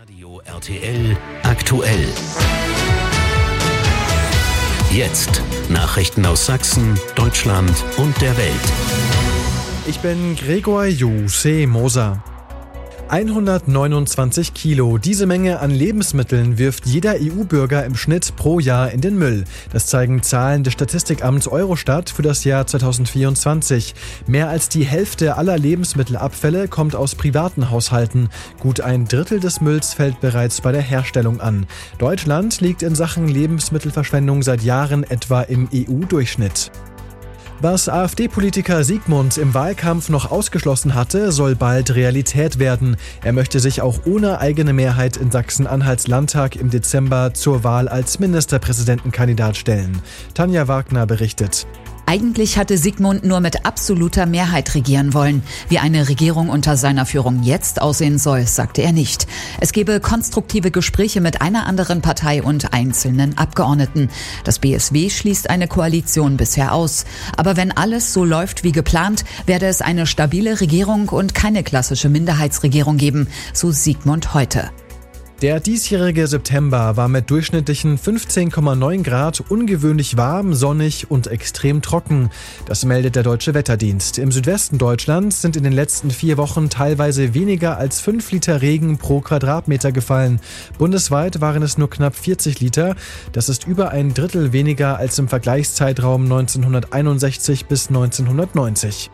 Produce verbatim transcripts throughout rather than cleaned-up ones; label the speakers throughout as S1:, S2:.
S1: Radio R T L aktuell. Jetzt Nachrichten aus Sachsen, Deutschland und der Welt.
S2: Ich bin Gregor Juse Moser. hundertneunundzwanzig Kilo. Diese Menge an Lebensmitteln wirft jeder E U-Bürger im Schnitt pro Jahr in den Müll. Das zeigen Zahlen des Statistikamts Eurostat für das Jahr zweitausendvierundzwanzig. Mehr als die Hälfte aller Lebensmittelabfälle kommt aus privaten Haushalten. Gut ein Drittel des Mülls fällt bereits bei der Herstellung an. Deutschland liegt in Sachen Lebensmittelverschwendung seit Jahren etwa im E U-Durchschnitt. Was AfD-Politiker Sigmund im Wahlkampf noch ausgeschlossen hatte, soll bald Realität werden. Er möchte sich auch ohne eigene Mehrheit in Sachsen-Anhalts Landtag im Dezember zur Wahl als Ministerpräsidentenkandidat stellen. Tanja Wagner berichtet.
S3: Eigentlich hatte Sigmund nur mit absoluter Mehrheit regieren wollen. Wie eine Regierung unter seiner Führung jetzt aussehen soll, sagte er nicht. Es gebe konstruktive Gespräche mit einer anderen Partei und einzelnen Abgeordneten. Das B S W schließt eine Koalition bisher aus. Aber wenn alles so läuft wie geplant, werde es eine stabile Regierung und keine klassische Minderheitsregierung geben, so Sigmund heute.
S2: Der diesjährige September war mit durchschnittlichen fünfzehn Komma neun Grad ungewöhnlich warm, sonnig und extrem trocken. Das meldet der Deutsche Wetterdienst. Im Südwesten Deutschlands sind in den letzten vier Wochen teilweise weniger als fünf Liter Regen pro Quadratmeter gefallen. Bundesweit waren es nur knapp vierzig Liter. Das ist über ein Drittel weniger als im Vergleichszeitraum neunzehnhunderteinundsechzig bis neunzehnhundertneunzig.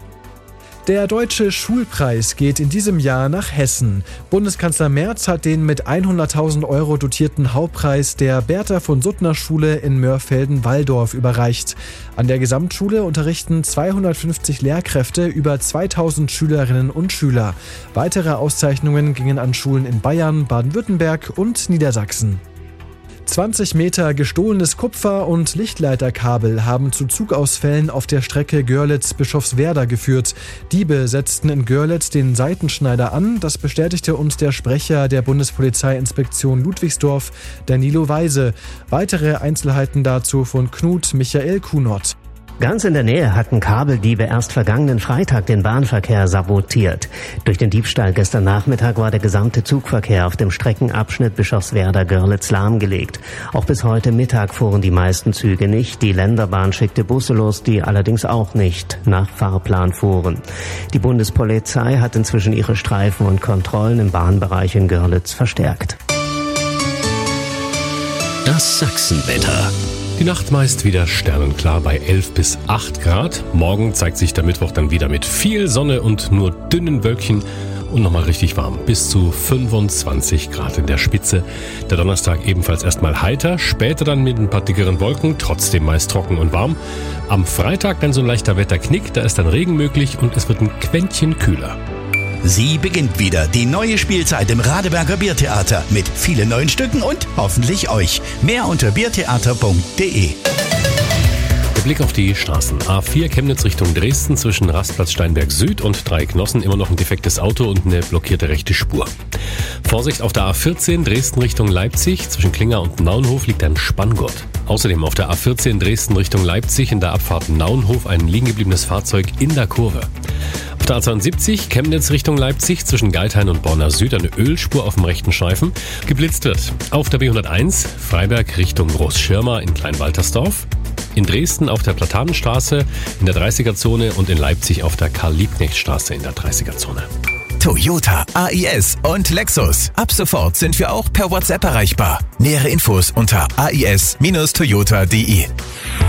S2: Der Deutsche Schulpreis geht in diesem Jahr nach Hessen. Bundeskanzler Merz hat den mit hunderttausend Euro dotierten Hauptpreis der Bertha von Suttner Schule in Mörfelden-Walldorf überreicht. An der Gesamtschule unterrichten zweihundertfünfzig Lehrkräfte über zweitausend Schülerinnen und Schüler. Weitere Auszeichnungen gingen an Schulen in Bayern, Baden-Württemberg und Niedersachsen. zwanzig Meter gestohlenes Kupfer- und Lichtleiterkabel haben zu Zugausfällen auf der Strecke Görlitz-Bischofswerda geführt. Diebe setzten in Görlitz den Seitenschneider an. Das bestätigte uns der Sprecher der Bundespolizeiinspektion Ludwigsdorf, Danilo Weise. Weitere Einzelheiten dazu von Knut Michael Kunert.
S4: Ganz in der Nähe hatten Kabeldiebe erst vergangenen Freitag den Bahnverkehr sabotiert. Durch den Diebstahl gestern Nachmittag war der gesamte Zugverkehr auf dem Streckenabschnitt Bischofswerda-Görlitz lahmgelegt. Auch bis heute Mittag fuhren die meisten Züge nicht. Die Länderbahn schickte Busse los, die allerdings auch nicht nach Fahrplan fuhren. Die Bundespolizei hat inzwischen ihre Streifen und Kontrollen im Bahnbereich in Görlitz verstärkt.
S1: Das Sachsenwetter.
S5: Die Nacht meist wieder sternenklar bei elf bis acht Grad. Morgen zeigt sich der Mittwoch dann wieder mit viel Sonne und nur dünnen Wölkchen und nochmal richtig warm. Bis zu fünfundzwanzig Grad in der Spitze. Der Donnerstag ebenfalls erstmal heiter, später dann mit ein paar dickeren Wolken, trotzdem meist trocken und warm. Am Freitag dann so ein leichter Wetterknick, da ist dann Regen möglich und es wird ein Quäntchen kühler.
S6: Sie beginnt wieder, die neue Spielzeit im Radeberger Biertheater mit vielen neuen Stücken und hoffentlich euch. Mehr unter biertheater punkt de.
S5: Der Blick auf die Straßen. A vier Chemnitz Richtung Dresden zwischen Rastplatz Steinberg Süd und Dreiecknossen immer noch ein defektes Auto und eine blockierte rechte Spur. Vorsicht auf der A vierzehn Dresden Richtung Leipzig. Zwischen Klinger und Naunhof liegt ein Spanngurt. Außerdem auf der A vierzehn Dresden Richtung Leipzig in der Abfahrt Naunhof ein liegen gebliebenes Fahrzeug in der Kurve. Auf der A zweiundsiebzig Chemnitz Richtung Leipzig zwischen Geithain und Borna Süd eine Ölspur auf dem rechten Streifen. Geblitzt wird auf der B hunderteins Freiberg Richtung Großschirma in Kleinwaltersdorf. In Dresden auf der Platanenstraße in der dreißiger-Zone und in Leipzig auf der Karl-Liebknecht-Straße in der dreißiger-Zone.
S6: Toyota, A I S und Lexus. Ab sofort sind wir auch per WhatsApp erreichbar. Nähere Infos unter a i s Bindestrich toyota punkt de.